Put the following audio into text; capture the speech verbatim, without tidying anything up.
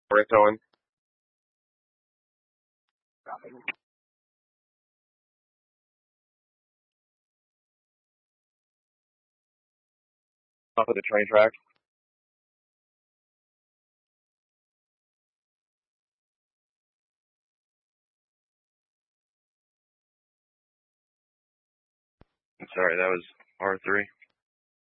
Orthoing. Off of the train track. I'm sorry, that was R three.